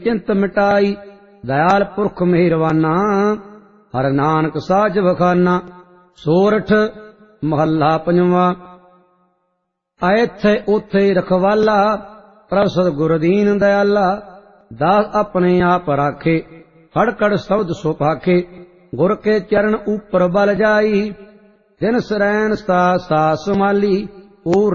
चिंत मिटाई। दयाल पुरख मेहरवाना, हर नानक साज बखाना। सोरठ महला पंजवा। ऐथे उथे रखवाला, प्रभ सतगुर दीन दयाला। दास अपने आप राखे, खड़ खड़ शब्द सुभाखे। गुर के चरण ऊपर बल जाई, दिन सरैन सा संभाली।